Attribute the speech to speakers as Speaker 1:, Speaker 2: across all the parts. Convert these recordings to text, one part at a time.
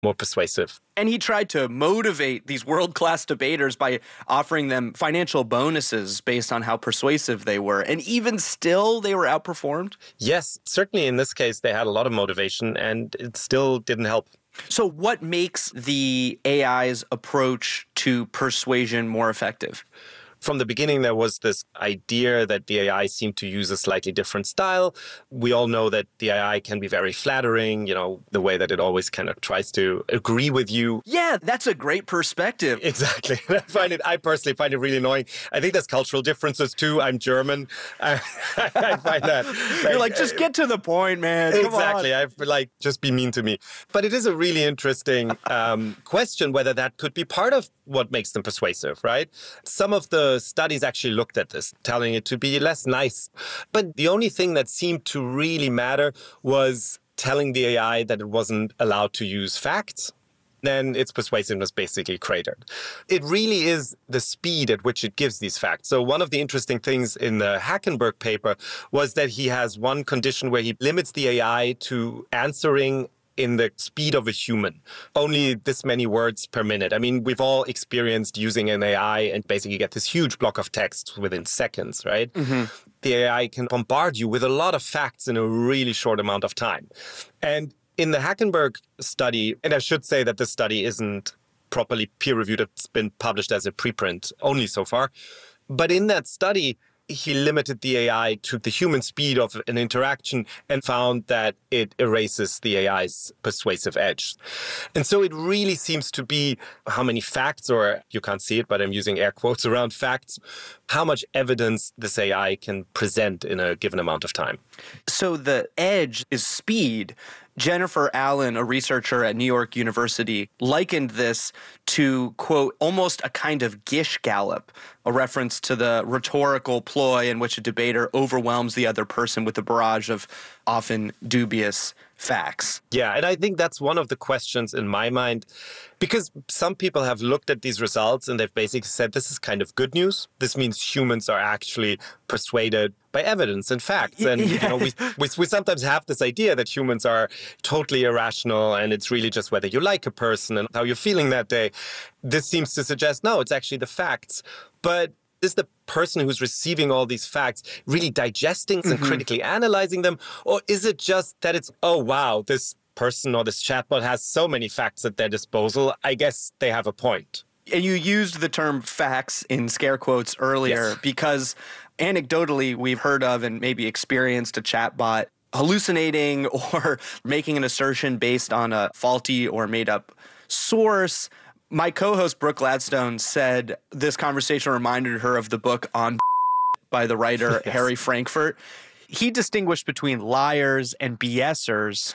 Speaker 1: more persuasive.
Speaker 2: And he tried to motivate these world-class debaters by offering them financial bonuses based on how persuasive they were. And even still, they were outperformed?
Speaker 1: Yes, certainly in this case, they had a lot of motivation, and it still didn't help.
Speaker 2: So what makes the AI's approach to persuasion more effective?
Speaker 1: From the beginning, there was this idea that the AI seemed to use a slightly different style. We all know that the AI can be very flattering, the way that it always kind of tries to agree with you.
Speaker 2: Yeah, that's a great perspective.
Speaker 1: Exactly. I personally find it really annoying. I think there's cultural differences too. I'm German. I find that.
Speaker 2: You're like, just get to the point, man.
Speaker 1: Exactly. Just be mean to me. But it is a really interesting question whether that could be part of what makes them persuasive, right? Some of the studies actually looked at this, telling it to be less nice. But the only thing that seemed to really matter was telling the AI that it wasn't allowed to use facts. Then its persuasiveness basically cratered. It really is the speed at which it gives these facts. So one of the interesting things in the Hackenberg paper was that he has one condition where he limits the AI to answering in the speed of a human, only this many words per minute. I mean, we've all experienced using an AI and basically get this huge block of text within seconds, right? Mm-hmm. The AI can bombard you with a lot of facts in a really short amount of time. And in the Hackenberg study, and I should say that this study isn't properly peer-reviewed, it's been published as a preprint only so far. But in that study, he limited the AI to the human speed of an interaction and found that it erases the AI's persuasive edge. And so it really seems to be how many facts, or you can't see it, but I'm using air quotes around facts, how much evidence this AI can present in a given amount of time.
Speaker 2: So the edge is speed. Jennifer Allen, a researcher at New York University, likened this to, quote, almost a kind of Gish Gallop, a reference to the rhetorical ploy in which a debater overwhelms the other person with a barrage of often dubious facts.
Speaker 1: Yeah, and I think that's one of the questions in my mind, because some people have looked at these results and they've basically said this is kind of good news. This means humans are actually persuaded by evidence and facts. And we sometimes have this idea that humans are totally irrational and it's really just whether you like a person and how you're feeling that day. This seems to suggest, no, it's actually the facts. But is the person who's receiving all these facts really digesting and critically analyzing them? Or is it just that it's, oh, wow, this person or this chatbot has so many facts at their disposal, I guess they have a point.
Speaker 2: And you used the term facts in scare quotes earlier because anecdotally we've heard of and maybe experienced a chatbot hallucinating or making an assertion based on a faulty or made up source. My co-host Brooke Gladstone said this conversation reminded her of the book On by the writer Harry Frankfurt. He distinguished between liars and BSers.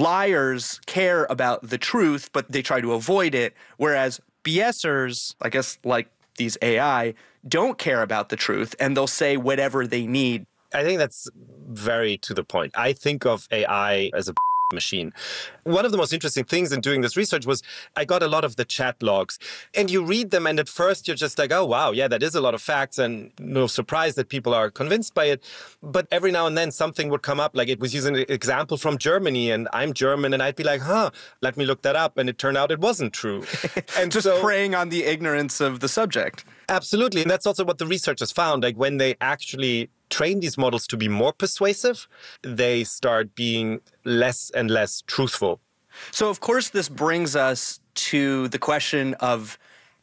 Speaker 2: Liars care about the truth, but they try to avoid it, whereas BSers, I guess like these AI, don't care about the truth, and they'll say whatever they need.
Speaker 1: I think that's very to the point. I think of AI as a machine. One of the most interesting things in doing this research was I got a lot of the chat logs and you read them and at first you're just like, oh, wow, yeah, that is a lot of facts and no surprise that people are convinced by it. But every now and then something would come up, like it was using an example from Germany and I'm German and I'd be like, let me look that up. And it turned out it wasn't true.
Speaker 2: And just preying on the ignorance of the subject.
Speaker 1: Absolutely. And that's also what the researchers found. Like when they actually train these models to be more persuasive, they start being less and less truthful.
Speaker 2: So, of course, this brings us to the question of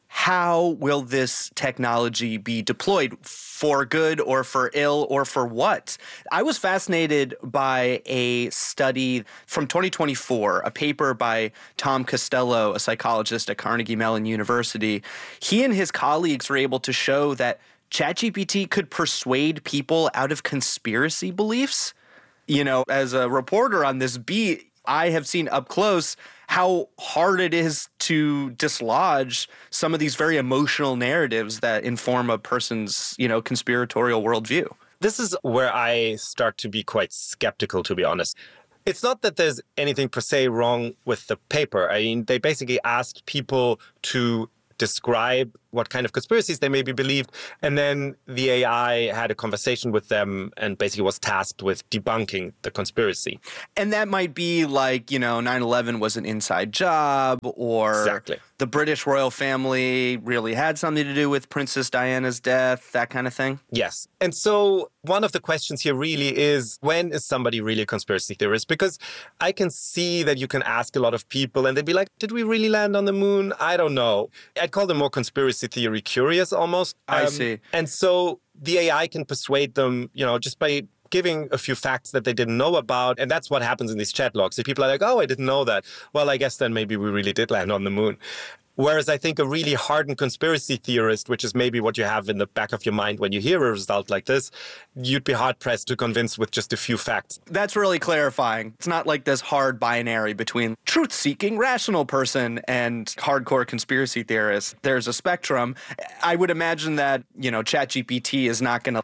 Speaker 2: how will this technology be deployed, for good or for ill or for what? I was fascinated by a study from 2024, a paper by Tom Costello, a psychologist at Carnegie Mellon University. He and his colleagues were able to show that ChatGPT could persuade people out of conspiracy beliefs. You know, as a reporter on this beat, I have seen up close how hard it is to dislodge some of these very emotional narratives that inform a person's, conspiratorial worldview.
Speaker 1: This is where I start to be quite skeptical, to be honest. It's not that there's anything per se wrong with the paper. I mean, they basically asked people to describe what kind of conspiracies they maybe believed. And then the AI had a conversation with them and basically was tasked with debunking the conspiracy.
Speaker 2: And that might be like, 9/11 was an inside job, or
Speaker 1: Exactly.
Speaker 2: the British royal family really had something to do with Princess Diana's death, that kind of thing.
Speaker 1: Yes. And so one of the questions here really is, when is somebody really a conspiracy theorist? Because I can see that you can ask a lot of people and they'd be like, did we really land on the moon? I don't know. I'd call them more conspiracy theory curious almost.
Speaker 2: I see.
Speaker 1: And so the AI can persuade them, just by giving a few facts that they didn't know about. And that's what happens in these chat logs. If people are like, oh, I didn't know that. Well, I guess then maybe we really did land on the moon. Whereas I think a really hardened conspiracy theorist, which is maybe what you have in the back of your mind when you hear a result like this, you'd be hard-pressed to convince with just a few facts.
Speaker 2: That's really clarifying. It's not like this hard binary between truth-seeking rational person and hardcore conspiracy theorist. There's a spectrum. I would imagine that, ChatGPT is not going to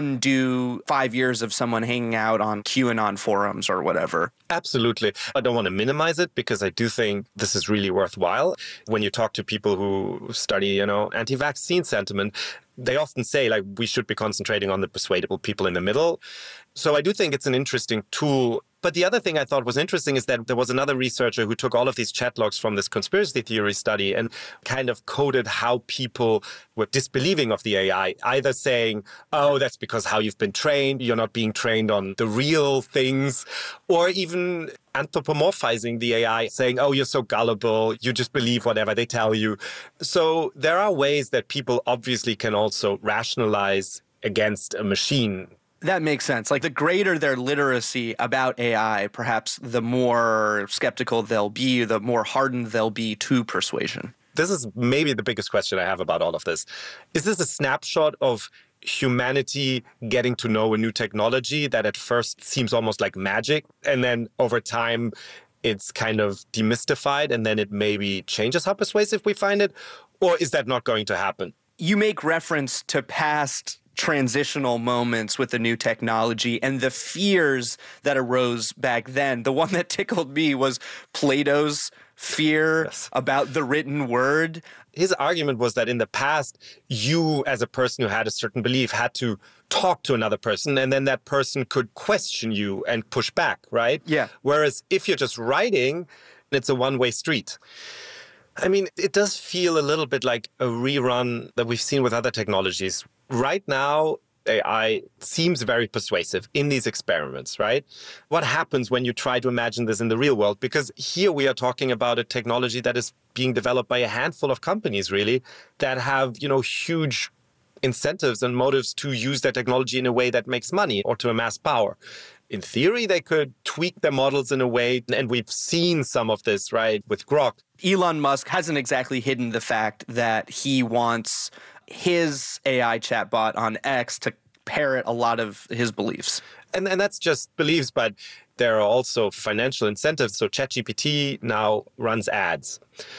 Speaker 2: undo 5 years of someone hanging out on QAnon forums or whatever.
Speaker 1: Absolutely. I don't want to minimize it because I do think this is really worthwhile. When you talk to people who study, anti-vaccine sentiment, they often say, we should be concentrating on the persuadable people in the middle. So I do think it's an interesting tool. But the other thing I thought was interesting is that there was another researcher who took all of these chat logs from this conspiracy theory study and kind of coded how people were disbelieving of the AI, either saying, oh, that's because how you've been trained, you're not being trained on the real things, or even anthropomorphizing the AI, saying, oh, you're so gullible, you just believe whatever they tell you. So there are ways that people obviously can also rationalize against a machine.
Speaker 2: That makes sense. Like, the greater their literacy about AI, perhaps the more skeptical they'll be, the more hardened they'll be to persuasion.
Speaker 1: This is maybe the biggest question I have about all of this. Is this a snapshot of humanity getting to know a new technology that at first seems almost like magic, and then over time it's kind of demystified, and then it maybe changes how persuasive we find it? Or is that not going to happen?
Speaker 2: You make reference to past transitional moments with the new technology and the fears that arose back then. The one that tickled me was Plato's fear about the written word.
Speaker 1: His argument was that in the past, you as a person who had a certain belief had to talk to another person, and then that person could question you and push back, right?
Speaker 2: Yeah.
Speaker 1: Whereas if you're just writing, it's a one-way street. I mean, it does feel a little bit like a rerun that we've seen with other technologies. Right now, AI seems very persuasive in these experiments, right? What happens when you try to imagine this in the real world? Because here we are talking about a technology that is being developed by a handful of companies, really, that have, huge incentives and motives to use their technology in a way that makes money or to amass power. In theory, they could tweak their models in a way, and we've seen some of this, right, with Grok.
Speaker 2: Elon Musk hasn't exactly hidden the fact that he wants his AI chatbot on X to parrot a lot of his beliefs.
Speaker 1: And that's just beliefs, but there are also financial incentives. So ChatGPT now runs ads.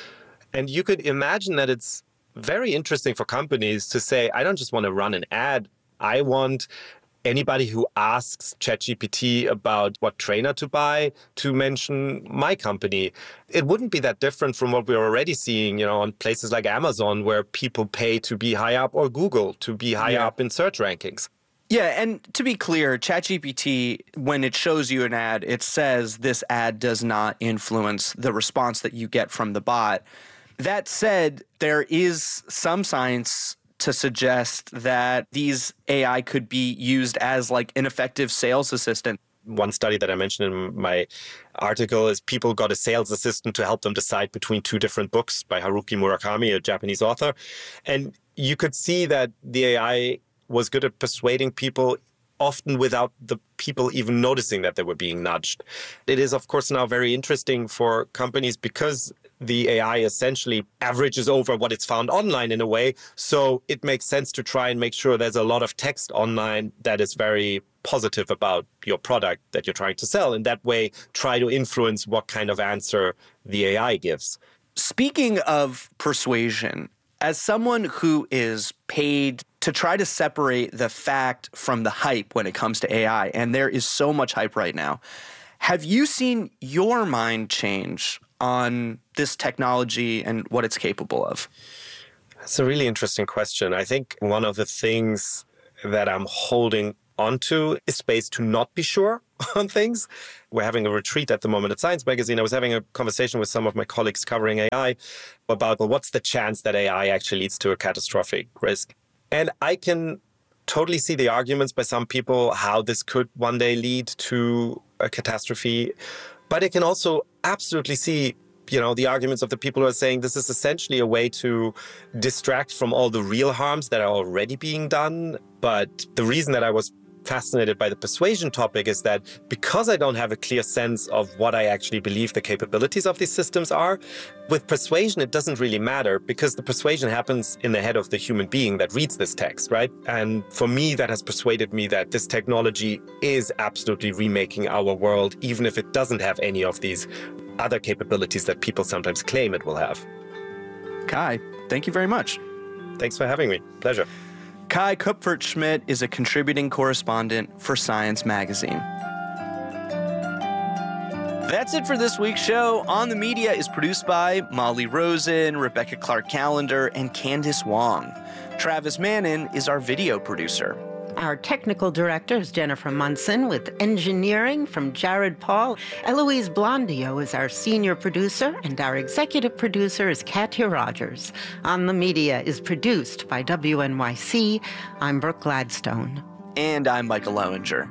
Speaker 1: And you could imagine that it's very interesting for companies to say, I don't just want to run an ad. I want anybody who asks ChatGPT about what trainer to buy to mention my company. It wouldn't be that different from what we're already seeing, on places like Amazon, where people pay to be high up, or Google to be high up in search rankings.
Speaker 2: Yeah, and to be clear, ChatGPT, when it shows you an ad, it says this ad does not influence the response that you get from the bot. That said, there is some science to suggest that these AI could be used as like an effective sales assistant.
Speaker 1: One study that I mentioned in my article is people got a sales assistant to help them decide between two different books by Haruki Murakami, a Japanese author. And you could see that the AI was good at persuading people, often without the people even noticing that they were being nudged. It is, of course, now very interesting for companies because the AI essentially averages over what it's found online in a way. So it makes sense to try and make sure there's a lot of text online that is very positive about your product that you're trying to sell. And that way, try to influence what kind of answer the AI gives.
Speaker 2: Speaking of persuasion, as someone who is paid to try to separate the fact from the hype when it comes to AI, and there is so much hype right now, have you seen your mind change on this technology and what it's capable of?
Speaker 1: It's a really interesting question. I think one of the things that I'm holding onto is space to not be sure on things. We're having a retreat at the moment at Science Magazine. I was having a conversation with some of my colleagues covering AI about, well, what's the chance that AI actually leads to a catastrophic risk? And I can totally see the arguments by some people how this could one day lead to a catastrophe. But I can also absolutely see the arguments of the people who are saying this is essentially a way to distract from all the real harms that are already being done. But the reason that I was fascinated by the persuasion topic is that because I don't have a clear sense of what I actually believe the capabilities of these systems are, with persuasion, it doesn't really matter because the persuasion happens in the head of the human being that reads this text, right? And for me, that has persuaded me that this technology is absolutely remaking our world, even if it doesn't have any of these other capabilities that people sometimes claim it will have.
Speaker 2: Kai, thank you very much.
Speaker 1: Thanks for having me. Pleasure.
Speaker 2: Kai Kupfertschmidt is a contributing correspondent for Science Magazine. That's it for this week's show. On the Media is produced by Molly Rosen, Rebecca Clark-Callender, and Candice Wong. Travis Mannon is our video producer.
Speaker 3: Our technical director is Jennifer Munson, with engineering from Jared Paul. Eloise Blondio is our senior producer, and our executive producer is Katya Rogers. On the Media is produced by WNYC. I'm Brooke Gladstone.
Speaker 2: And I'm Michael Lowinger.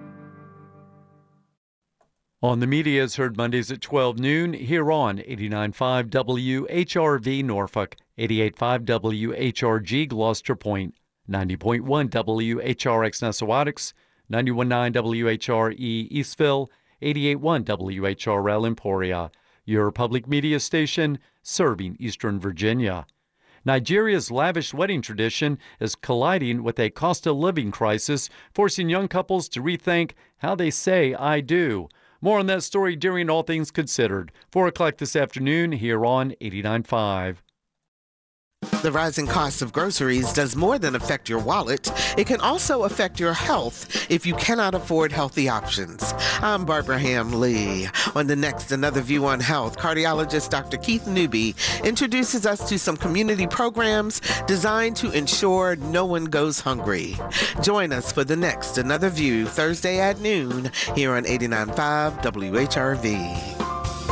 Speaker 4: On the Media is heard Mondays at 12 noon here on 89.5 WHRV Norfolk, 88.5 WHRG Gloucester Point, 90.1 WHRX Nessawadox, 91.9 WHRE Eastville, 88.1 WHRL Emporia, your public media station serving Eastern Virginia. Nigeria's lavish wedding tradition is colliding with a cost of living crisis, forcing young couples to rethink how they say I do. More on that story during All Things Considered, 4 o'clock this afternoon here on 89.5.
Speaker 5: The rising cost of groceries does more than affect your wallet. It can also affect your health if you cannot afford healthy options. I'm Barbara Ham-Lee. On the next Another View on Health, cardiologist Dr. Keith Newby introduces us to some community programs designed to ensure no one goes hungry. Join us for the next Another View Thursday at noon here on 89.5 WHRV.